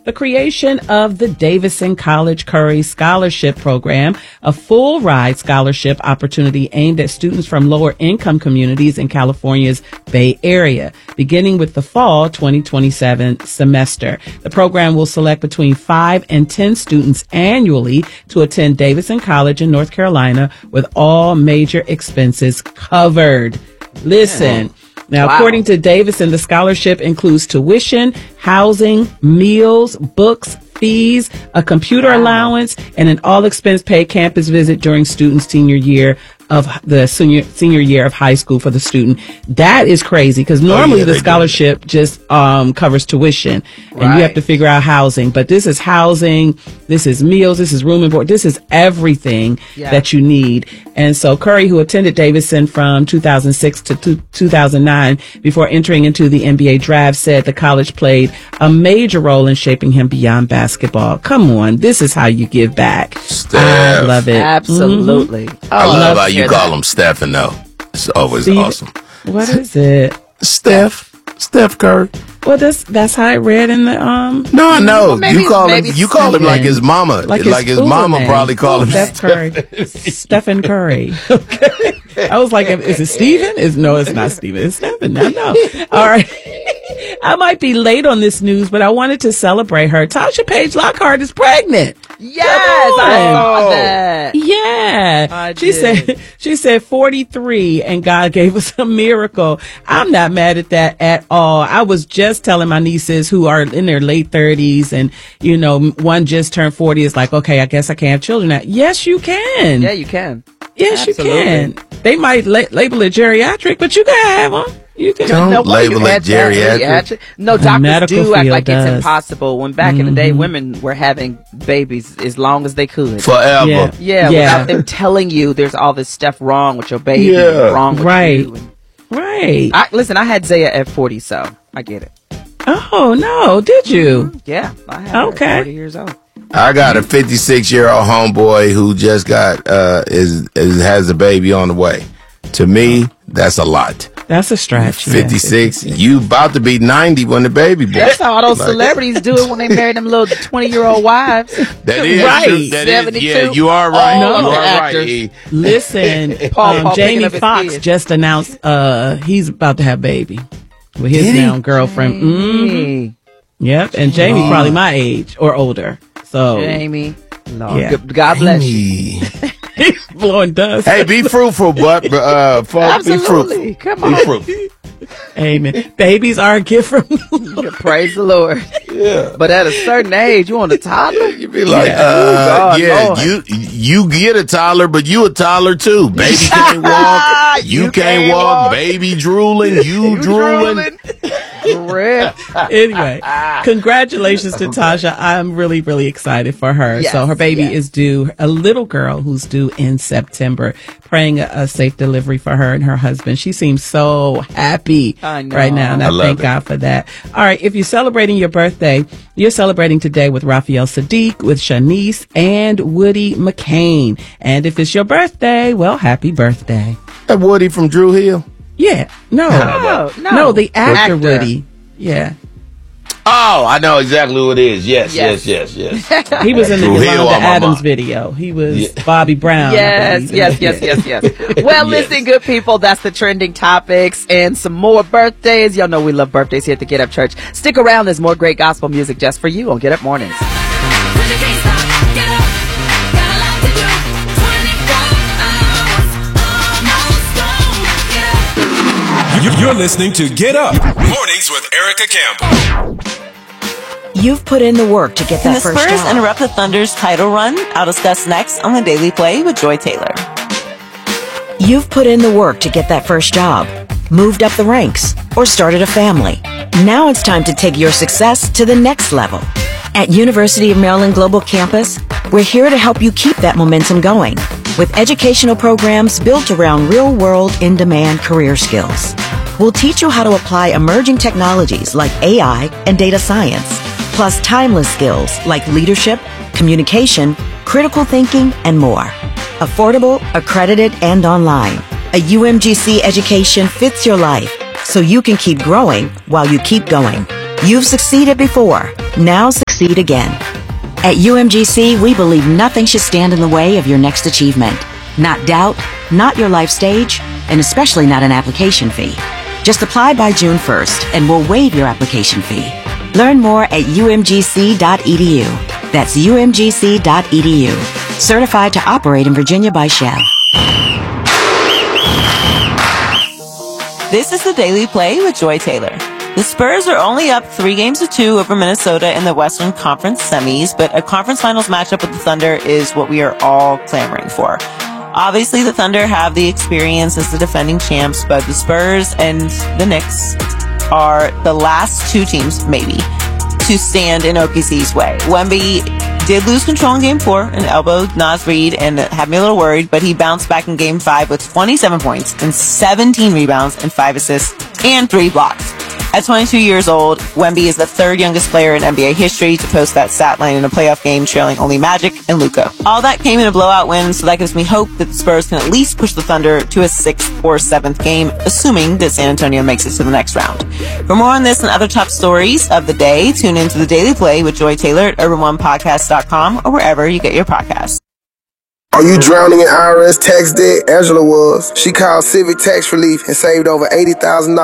the creation of the Davison College Curry Scholarship Program, a full ride scholarship opportunity aimed at students from lower income communities in California's Bay Area, beginning with the fall 2027 semester. The program will select between 5 and 10 students annually to attend Davison College in North Carolina with all major expenses covered. Listen. Now, according to Davison, the scholarship includes tuition, housing, meals, books, fees, a computer allowance, and an all-expense paid campus visit during students' senior year of the senior year of high school for the student. That is crazy because normally the scholarship just covers tuition and you have to figure out housing. But this is housing, this is meals, this is room and board, this is everything that you need. And so Curry, who attended Davison from 2006 to 2009 before entering into the NBA draft, said the college played a major role in shaping him beyond basketball. Come on, this is how you give back. Steph. I love it. Absolutely. I love how you call him Stephen, though. It's always awesome. What is it? Steph Curry. Well, that's how I read in the No, I know. Well, you call him like his mama. Like his mama name. probably call him Steph Curry. Stephen Curry. Okay. I was like, is it Steven? No, it's not Steven. It's Stephen. I know. All right. I might be late on this news, but I wanted to celebrate her. Tasha Page Lockhart is pregnant. Yes, I saw that. Yeah. She said 43 and God gave us a miracle. I'm not mad at that at all. I was just telling my nieces who are in their late 30s and, you know, one just turned 40 is like, okay, I guess I can't have children now. Yes, you can. Yeah, you can. Yes, Absolutely. you can. They might label it geriatric, but you can have them. You can. Don't label it geriatric. No, doctors medical do act field like does. it's impossible. When back in the day, women were having babies as long as they could. Forever. Yeah, without them telling you there's all this stuff wrong with your baby, wrong with you. Right. Listen, I had Zaya at 40, so I get it. Oh, no. Did you? Yeah, I had her at 40 years old. I got a 56-year-old homeboy who just got has a baby on the way. To me, that's a lot. That's a stretch. 56. You about to be 90 when the baby born. That's how all those celebrities do it when they marry them little 20-year-old wives. That is right. true. That 72. Yeah, you are right. All You of the are actors. right. E. Listen, Paul Jamie picking up his Foxx kids. just announced he's about to have a baby with his now girlfriend. Yep, and Jamie's probably my age or older. So Jamie. Lord. Yeah. God bless you. he's blowing dust. Hey, be fruitful, but folks, be fruitful. Absolutely. Come on. Be fruitful. Amen. Babies are a gift from Praise the Lord. Yeah. But at a certain age, you want a toddler? You be like, Lord. you get a toddler, but you a toddler too. Baby can't walk. You can't walk. Baby drooling. You drooling. Anyway, congratulations to Tasha. I'm really, really excited for her. Yes, so her baby is due, a little girl who's due in September. Praying a safe delivery for her and her husband. She seems so happy right now, and I thank God for that. All right, if you're celebrating your birthday, you're celebrating today with Raphael Sadiq, with Shanice, and Woody McCain. And if it's your birthday, well, happy birthday. That Woody from Drew Hill? Yeah. No, the actor Woody. Yeah. Oh, I know exactly who it is. Yes. He was in the Drew Hill Yolanda on my Adams mind. video. He was Bobby Brown. Yes. Well, listen, good people, that's the trending topics and some more birthdays. Y'all know we love birthdays here at the Get Up Church. Stick around. There's more great gospel music just for you on Get Up Mornings. You're listening to Get Up Mornings with Erica Campbell. You've put in the work to get that first Spurs job. interrupt the Thunder's title run? I'll discuss next on the Daily Play with Joy Taylor. You've put in the work to get that first job, moved up the ranks, or started a family. Now it's time to take your success to the next level. At University of Maryland Global Campus, we're here to help you keep that momentum going with educational programs built around real-world, in-demand career skills. We'll teach you how to apply emerging technologies like AI and data science, plus timeless skills like leadership, communication, critical thinking, and more. Affordable, accredited, and online. A UMGC education fits your life so you can keep growing while you keep going. You've succeeded before. Now succeed again. At UMGC, we believe nothing should stand in the way of your next achievement. Not doubt, not your life stage, and especially not an application fee. Just apply by June 1st and we'll waive your application fee. Learn more at umgc.edu. That's umgc.edu. Certified to operate in Virginia by Shell. This is the Daily Play with Joy Taylor. The Spurs are only up 3-2 over Minnesota in the Western Conference semis, but a conference finals matchup with the Thunder is what we are all clamoring for. Obviously, the Thunder have the experience as the defending champs, but the Spurs and the Knicks are the last two teams, maybe, to stand in OKC's way. Wemby did lose control in Game 4 and elbowed Naz Reid and had me a little worried, but he bounced back in Game 5 with 27 points and 17 rebounds and 5 assists and 3 blocks. At 22 years old, Wemby is the third youngest player in NBA history to post that stat line in a playoff game, trailing only Magic and Luka. All that came in a blowout win, so that gives me hope that the Spurs can at least push the Thunder to a 6th or 7th game, assuming that San Antonio makes it to the next round. For more on this and other top stories of the day, tune into the Daily Play with Joy Taylor at urban1podcast.com or wherever you get your podcasts. Are you drowning in IRS tax debt? Angela was. She called Civic Tax Relief and saved over $80,000